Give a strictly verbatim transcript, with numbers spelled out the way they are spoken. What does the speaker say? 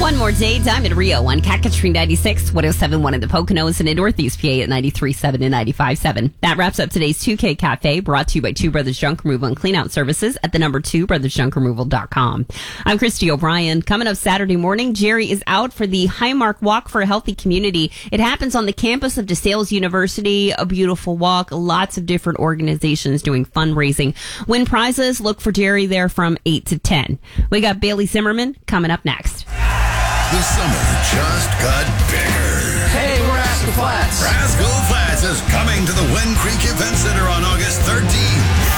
One more day, Diamond Rio on Cat Country ninety-six, one oh seven point one in the Poconos, and in Northeast P A at ninety-three point seven and ninety-five point seven. That wraps up today's two K Cafe, brought to you by Two Brothers Junk Removal and Cleanout Services at the number two brothers junk removal dot com. I'm Christy O'Brien. Coming up Saturday morning, Jerry is out for the Highmark Walk for a Healthy Community. It happens on the campus of DeSales University. A beautiful walk, lots of different organizations doing fundraising. Win prizes, look for Jerry there from eight to ten. We got Bailey Zimmerman coming up next. The summer just got bigger. Hey, we're Rascal Flats. Rascal Flats is coming to the Wen Creek Event Center on August thirteenth.